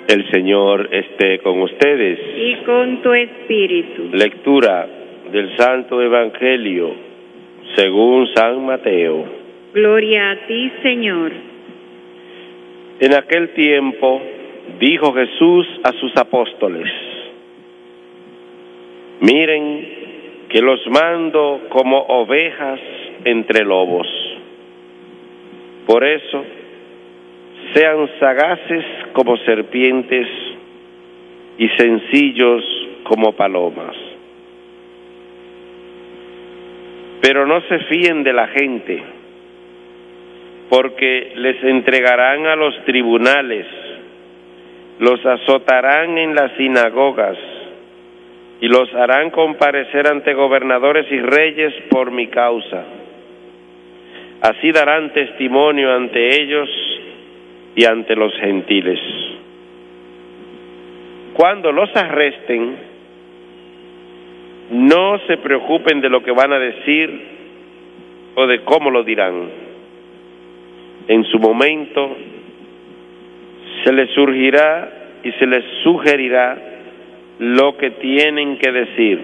El Señor esté con ustedes. Y con tu espíritu. Lectura del Santo Evangelio según San Mateo. Gloria a ti, Señor. En aquel tiempo dijo Jesús a sus apóstoles: miren que los mando como ovejas entre lobos. Por eso, sean sagaces como serpientes y sencillos como palomas. Pero no se fíen de la gente, porque les entregarán a los tribunales, los azotarán en las sinagogas y los harán comparecer ante gobernadores y reyes por mi causa. Así darán testimonio ante ellos y ante los gentiles. Cuando los arresten, no se preocupen de lo que van a decir o de cómo lo dirán. En su momento se les surgirá y se les sugerirá lo que tienen que decir.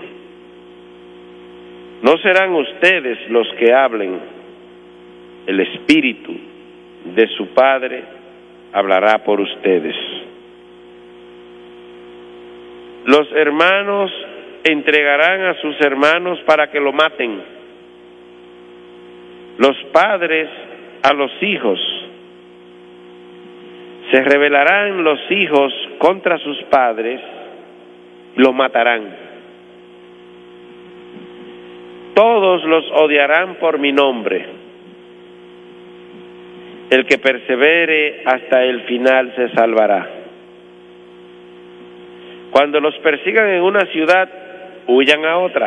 No serán ustedes los que hablen, el Espíritu de su Padre hablará por ustedes. Los hermanos entregarán a sus hermanos para que lo maten, los padres a los hijos. Se rebelarán los hijos contra sus padres y los matarán. Todos los odiarán por mi nombre. El que persevere hasta el final se salvará. Cuando los persigan en una ciudad, huyan a otra,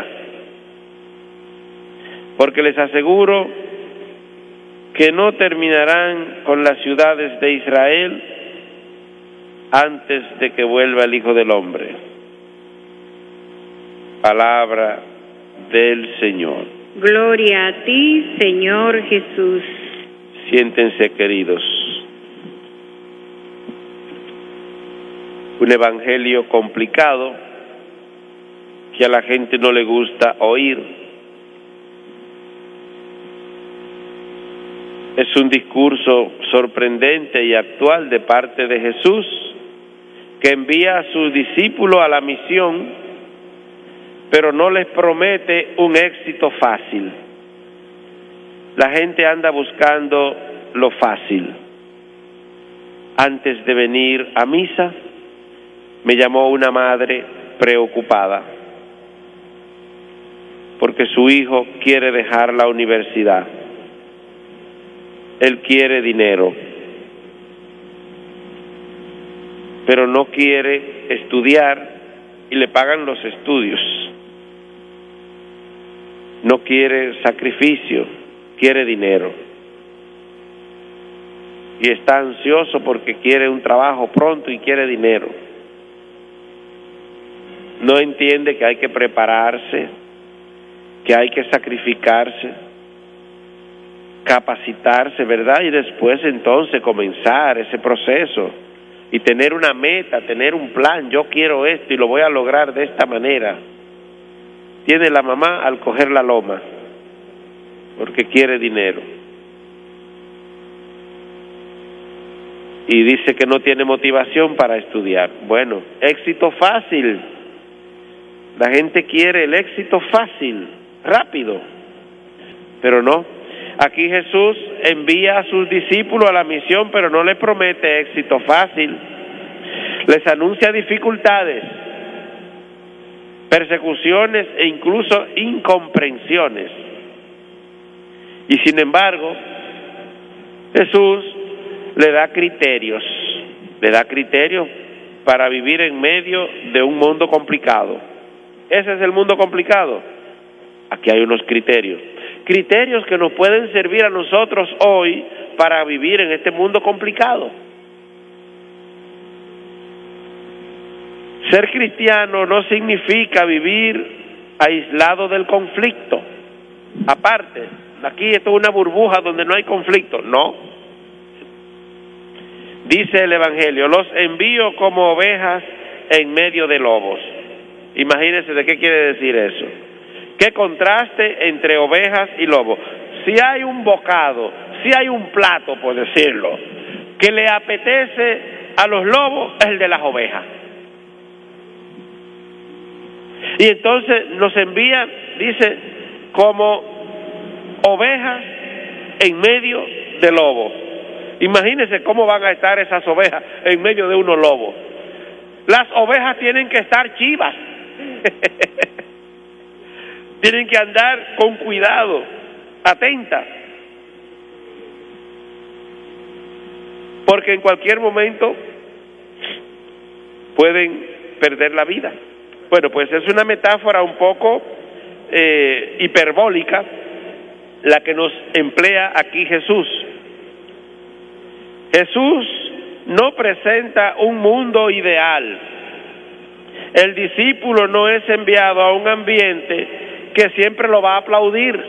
porque les aseguro que no terminarán con las ciudades de Israel antes de que vuelva el Hijo del Hombre. Palabra del Señor. Gloria a ti, Señor Jesús. Siéntense, queridos. Un evangelio complicado que a la gente no le gusta oír. Es un discurso sorprendente y actual de parte de Jesús, que envía a sus discípulos a la misión, pero no les promete un éxito fácil. La gente anda buscando lo fácil. Antes de venir a misa, me llamó una madre preocupada porque su hijo quiere dejar la universidad. Él quiere dinero, pero no quiere estudiar y le pagan los estudios. No quiere sacrificio, quiere dinero. Y está ansioso porque quiere un trabajo pronto y quiere dinero. No entiende que hay que prepararse, que hay que sacrificarse, capacitarse, ¿verdad? Y después entonces comenzar ese proceso y tener una meta, tener un plan. Yo quiero esto y lo voy a lograr de esta manera. Tiene la mamá al coger la loma porque quiere dinero. Y dice que no tiene motivación para estudiar. Bueno, éxito fácil. La gente quiere el éxito fácil, rápido, pero no. Aquí Jesús envía a sus discípulos a la misión, pero no les promete éxito fácil. Les anuncia dificultades, persecuciones e incluso incomprensiones. Y sin embargo, Jesús le da criterios para vivir en medio de un mundo complicado. Ese es el mundo complicado. Aquí hay unos criterios que nos pueden servir a nosotros hoy para vivir en este mundo complicado. Ser cristiano no significa vivir aislado del conflicto. Aparte, aquí esto es una burbuja donde no hay conflicto. No. Dice el Evangelio, los envío como ovejas en medio de lobos. Imagínense de qué quiere decir eso. ¿Qué contraste entre ovejas y lobos? Si hay un bocado, si hay un plato, por decirlo, que le apetece a los lobos, es el de las ovejas. Y entonces nos envían, dice, como ovejas en medio de lobos. Imagínense cómo van a estar esas ovejas en medio de unos lobos. Las ovejas tienen que estar chivas. Tienen que andar con cuidado, atentas. Porque en cualquier momento pueden perder la vida. Bueno, pues es una metáfora un poco hiperbólica la que nos emplea aquí Jesús. Jesús no presenta un mundo ideal. El discípulo no es enviado a un ambiente que siempre lo va a aplaudir.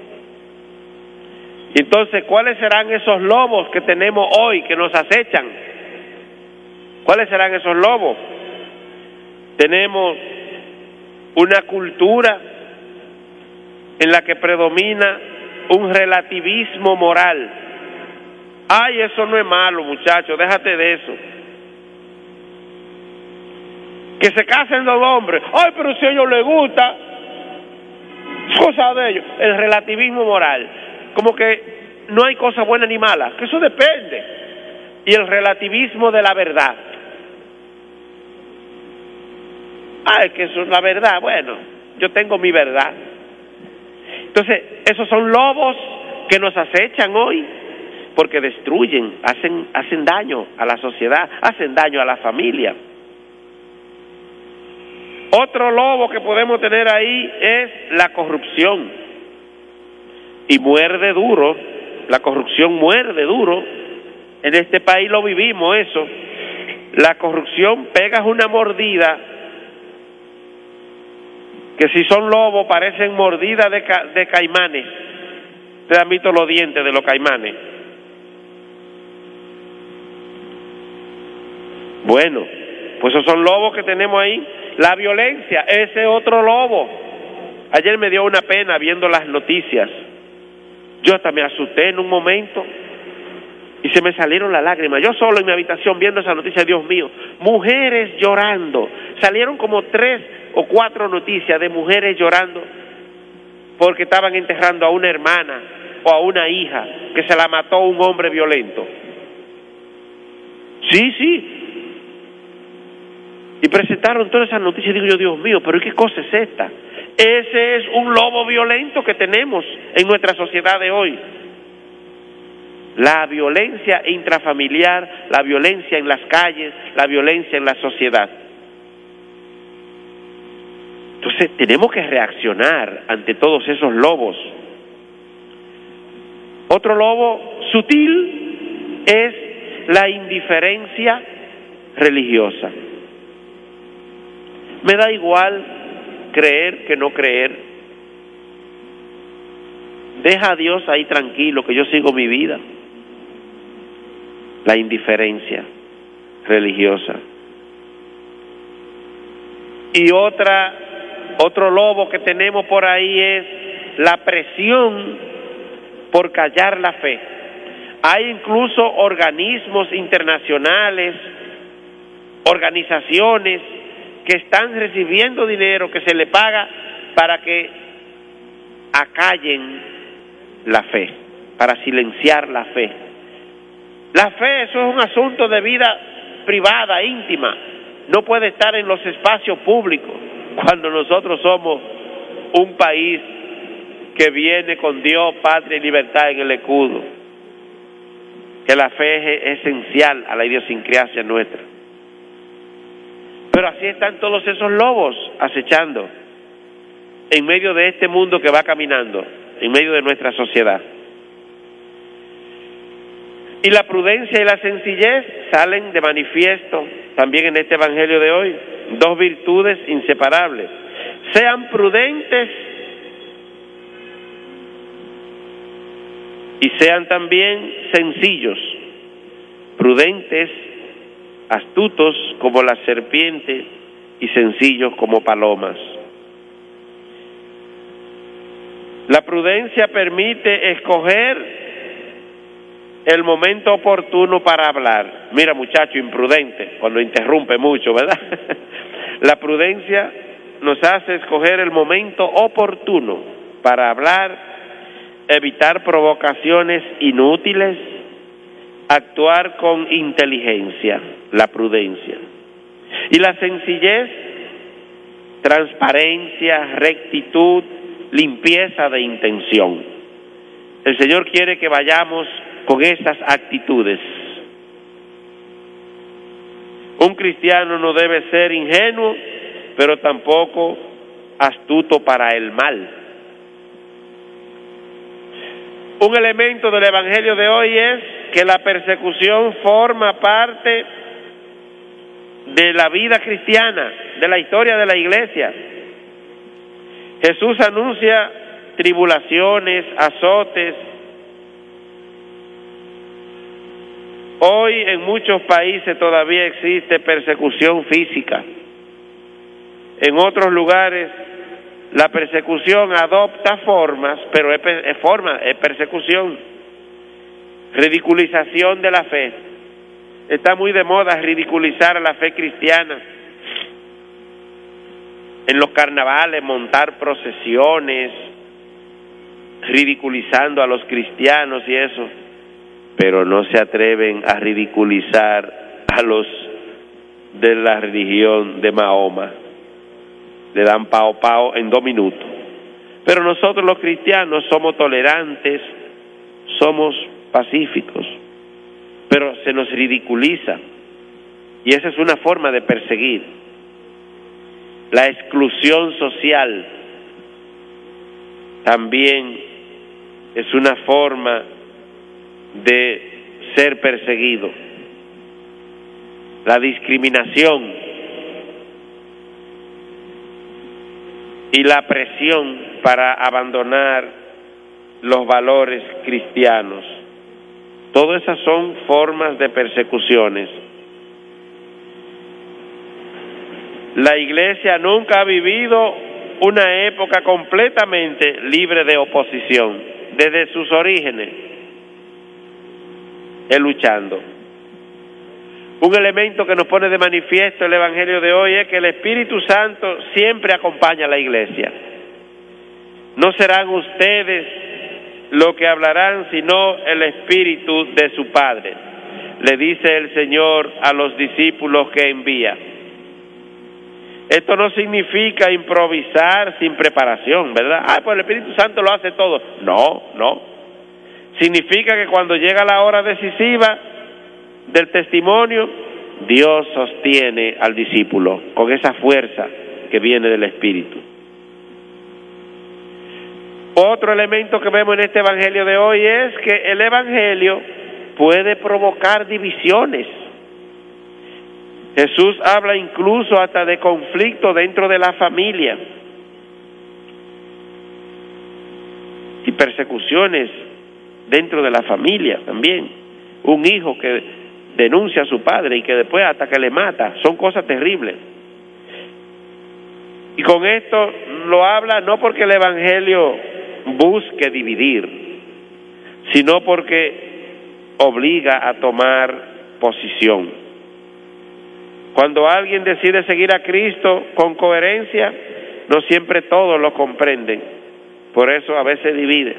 Entonces, ¿cuáles serán esos lobos que tenemos hoy que nos acechan? ¿Cuáles serán esos lobos? Tenemos una cultura en la que predomina un relativismo moral. Ay, eso no es malo, muchacho, déjate de eso. Que se casen los hombres. Ay, pero si a ellos les gusta, cosa de ellos. El relativismo moral. Como que no hay cosa buena ni mala, que eso depende. Y el relativismo de la verdad. Ay, que eso es la verdad. Bueno, yo tengo mi verdad. Entonces, esos son lobos que nos acechan hoy, porque destruyen, hacen daño a la sociedad, hacen daño a la familia. Otro lobo que podemos tener ahí es la corrupción. Y muerde duro, la corrupción muerde duro. En este país lo vivimos eso. La corrupción pega una mordida que si son lobos parecen mordidas de caimanes. Ustedes han visto los dientes de los caimanes. Bueno, pues esos son lobos que tenemos ahí. La violencia, ese otro lobo. Ayer me dio una pena viendo las noticias. Yo hasta me asusté en un momento y se me salieron las lágrimas. Yo solo en mi habitación viendo esa noticia, Dios mío, mujeres llorando. Salieron como 3 o 4 noticias de mujeres llorando porque estaban enterrando a una hermana o a una hija que se la mató un hombre violento. Sí. Y presentaron todas esas noticias. Digo yo, Dios mío, pero ¿qué cosa es esta? Ese es un lobo violento que tenemos en nuestra sociedad de hoy. La violencia intrafamiliar, la violencia en las calles, la violencia en la sociedad. Entonces tenemos que reaccionar ante todos esos lobos. Otro lobo sutil es la indiferencia religiosa. Me da igual creer que no creer. Deja a Dios ahí tranquilo, que yo sigo mi vida. La indiferencia religiosa. Y otro lobo que tenemos por ahí es la presión por callar la fe. Hay incluso organismos internacionales, organizaciones que están recibiendo dinero que se le paga para que acallen la fe, para silenciar la fe. La fe, eso es un asunto de vida privada, íntima. No puede estar en los espacios públicos cuando nosotros somos un país que viene con Dios, patria y libertad en el escudo. Que la fe es esencial a la idiosincrasia nuestra. Pero así están todos esos lobos acechando en medio de este mundo que va caminando, en medio de nuestra sociedad. Y la prudencia y la sencillez salen de manifiesto también en este evangelio de hoy. 2 virtudes inseparables. Sean prudentes y sean también sencillos. prudentes, astutos como la serpiente y sencillos como palomas. La prudencia permite escoger el momento oportuno para hablar. Mira, muchacho imprudente, cuando interrumpe mucho, ¿verdad? La prudencia nos hace escoger el momento oportuno para hablar, evitar provocaciones inútiles, actuar con inteligencia, la prudencia. Y la sencillez, transparencia, rectitud, limpieza de intención. El Señor quiere que vayamos con esas actitudes. Un cristiano no debe ser ingenuo, pero tampoco astuto para el mal. Un elemento del Evangelio de hoy es que la persecución forma parte de la vida cristiana, de la historia de la iglesia. Jesús anuncia tribulaciones, azotes. Hoy en muchos países todavía existe persecución física. En otros lugares la persecución adopta formas, pero es persecución. Ridiculización de la fe. Está muy de moda ridiculizar a la fe cristiana. En los carnavales montar procesiones, ridiculizando a los cristianos y eso, pero no se atreven a ridiculizar a los de la religión de Mahoma. Le dan pao en 2 minutos. Pero nosotros los cristianos somos tolerantes, somos pacíficos, pero se nos ridiculiza, y esa es una forma de perseguir. La exclusión social también es una forma de ser perseguido. La discriminación y la presión para abandonar los valores cristianos. Todas esas son formas de persecuciones. La iglesia nunca ha vivido una época completamente libre de oposición. Desde sus orígenes, luchando. Un elemento que nos pone de manifiesto el Evangelio de hoy es que el Espíritu Santo siempre acompaña a la iglesia. No serán ustedes lo que hablarán, sino el Espíritu de su Padre, le dice el Señor a los discípulos que envía. Esto no significa improvisar sin preparación, ¿verdad? Pues el Espíritu Santo lo hace todo. No. Significa que cuando llega la hora decisiva del testimonio, Dios sostiene al discípulo con esa fuerza que viene del Espíritu. Otro elemento que vemos en este Evangelio de hoy es que el Evangelio puede provocar divisiones. Jesús habla incluso hasta de conflicto dentro de la familia y persecuciones dentro de la familia también. Un hijo que denuncia a su padre y que después hasta que le mata, son cosas terribles. Y con esto lo habla no porque el Evangelio busque dividir, sino porque obliga a tomar posición. Cuando alguien decide seguir a Cristo con coherencia, no siempre todos lo comprenden, por eso a veces divide.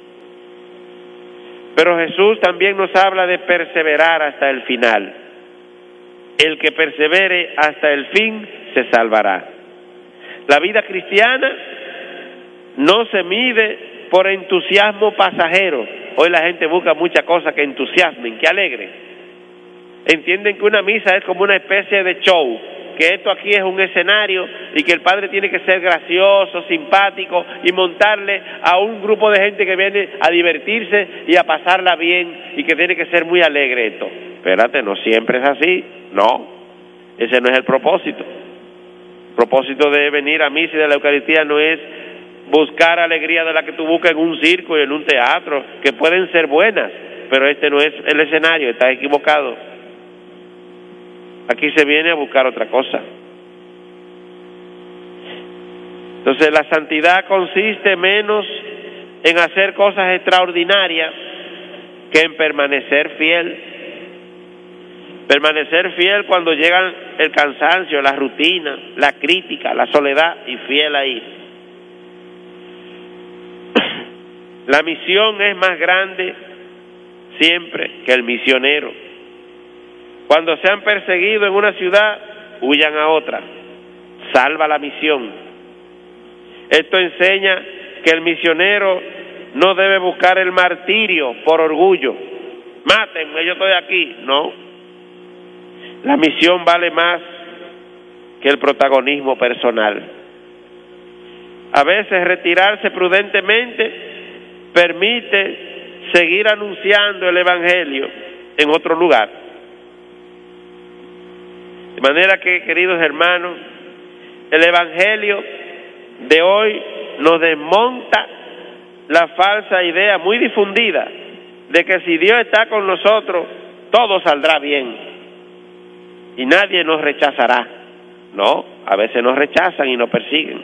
Pero Jesús también nos habla de perseverar hasta el final. El que persevere hasta el fin se salvará. La vida cristiana no se mide por entusiasmo pasajero. Hoy la gente busca muchas cosas que entusiasmen, que alegren. Entienden que una misa es como una especie de show, que esto aquí es un escenario y que el padre tiene que ser gracioso, simpático y montarle a un grupo de gente que viene a divertirse y a pasarla bien y que tiene que ser muy alegre esto. Espérate, no siempre es así, no, ese no es el propósito. El propósito de venir a misa y de la Eucaristía no es buscar alegría de la que tú buscas en un circo y en un teatro, que pueden ser buenas, pero este no es el escenario, estás equivocado. Aquí se viene a buscar otra cosa. Entonces la santidad consiste menos en hacer cosas extraordinarias que en permanecer fiel. Permanecer fiel cuando llegan el cansancio, la rutina, la crítica, la soledad, y fiel ahí. La misión es más grande siempre que el misionero. Cuando sean perseguidos en una ciudad, huyan a otra. Salva la misión. Esto enseña que el misionero no debe buscar el martirio por orgullo. Mátenme, yo estoy aquí. No. La misión vale más que el protagonismo personal. A veces retirarse prudentemente permite seguir anunciando el Evangelio en otro lugar. De manera que, queridos hermanos, el Evangelio de hoy nos desmonta la falsa idea muy difundida de que si Dios está con nosotros, todo saldrá bien y nadie nos rechazará. No, a veces nos rechazan y nos persiguen.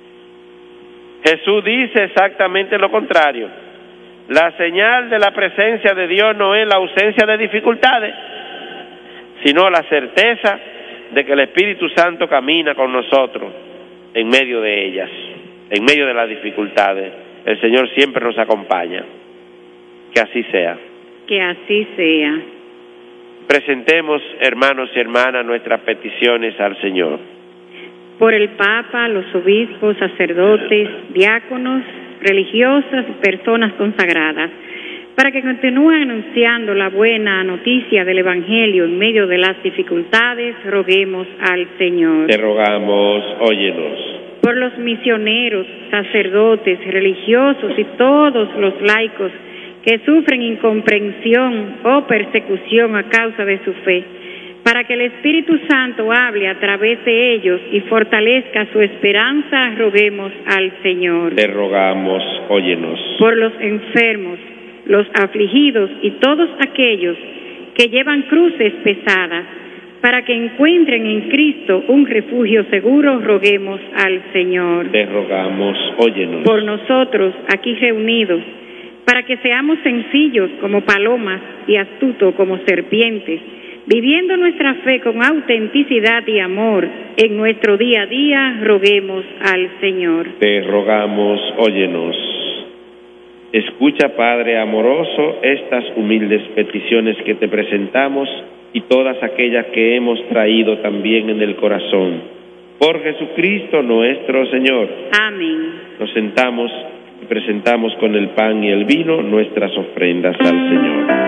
Jesús dice exactamente lo contrario. La señal de la presencia de Dios no es la ausencia de dificultades, sino la certeza de que el Espíritu Santo camina con nosotros en medio de ellas, en medio de las dificultades. El Señor siempre nos acompaña. Que así sea. Que así sea. Presentemos, hermanos y hermanas, nuestras peticiones al Señor. Por el Papa, los obispos, sacerdotes, diáconos, religiosas y personas consagradas, para que continúen anunciando la buena noticia del Evangelio en medio de las dificultades, roguemos al Señor. Te rogamos, óyenos. Por los misioneros, sacerdotes, religiosos y todos los laicos que sufren incomprensión o persecución a causa de su fe, para que el Espíritu Santo hable a través de ellos y fortalezca su esperanza, roguemos al Señor. Te rogamos, óyenos. Por los enfermos, los afligidos y todos aquellos que llevan cruces pesadas, para que encuentren en Cristo un refugio seguro, roguemos al Señor. Te rogamos, óyenos. Por nosotros aquí reunidos, para que seamos sencillos como palomas y astutos como serpientes, viviendo nuestra fe con autenticidad y amor en nuestro día a día, roguemos al Señor. Te rogamos, óyenos. Escucha, Padre amoroso, estas humildes peticiones que te presentamos y todas aquellas que hemos traído también en el corazón. Por Jesucristo nuestro Señor. Amén. Nos sentamos y presentamos con el pan y el vino nuestras ofrendas al Señor.